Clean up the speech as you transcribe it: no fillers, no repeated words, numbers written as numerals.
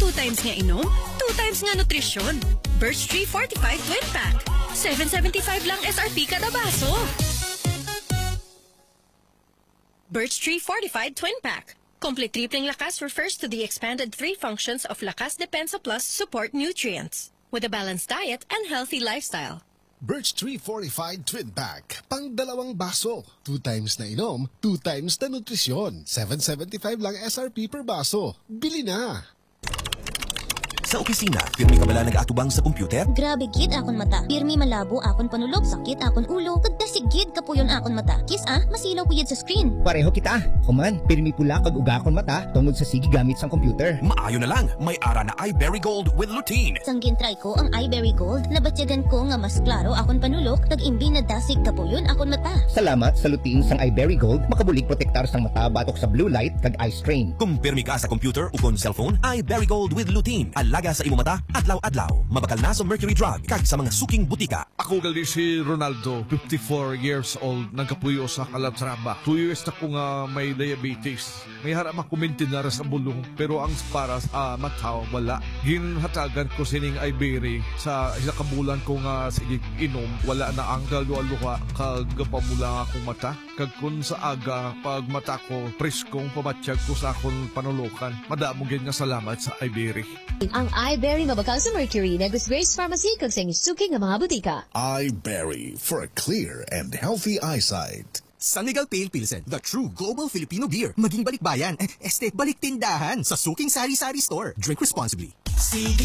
2 times nga inom, 2 times nga nutrisyon. Birch Tree Fortified Twin Pack. 7.75 lang SRP kada baso. Birch Tree Fortified Twin Pack. Complete tripling lakas refers to the expanded 3 functions of Lakas Depensa Plus support nutrients with a balanced diet and healthy lifestyle. Birch Tree Fortified Twin Pack. Pang 2 baso. 2 times na inom, 2 times na nutrisyon. 7.75 lang SRP per baso. Bili na! Sa opisina, pirmi ka bala nag-atubang sa computer? Grabe gid akon mata. Pirmi malabo akon panulog, sakit akon ulo, kagdasigid kapuyon akon mata. Kis masilaw ko yun sa screen. Pareho kita. Kuman, pirmi pula kag uga akon mata tungod sa sige gamit sang computer. Maayo na lang, may ara na iBerry Gold with lutein. Sanggin try ko ang iBerry Gold, nabatyagan ko nga mas klaro akon panulog, kag imbi na dasig kapuyon akon mata. Salamat sa lutein sang iBerry Gold, makabulig protektar sang mata batok sa blue light kag eye strain. Kung pirmi ka sa computer o kon cellphone, iBerry Gold with lutein. Alaga sa imo mata, adlaw-adlaw. Mabakal na sa mercury drug kag sa mga suking butika. Ako gali si Ronaldo, 54 years old, nagkapuyo sa Calatrava. 2 years na ko nga may diabetes. May harap makumintin na sa bulong, pero ang para sa mataw, wala. Ginhatagan ko sining iBerry sa isa kabulan ko nga sige inom, wala na ang kaluwa-luwa kag pamula akong mata. Kag kun sa aga, pag mata ko, preskong pamatsyag ko sa akong panulukan. Madamo gin nga salamat sa iBerry. Ang iBerry mabakal sa mercury na Grace Pharmacy kag sa suking nga mga butika. iBerry for a clear and healthy eyesight. San Miguel Pale Pilsen, the true global Filipino beer. Maging balikbayan, balik tindahan sa suking sari-sari store. Drink responsibly.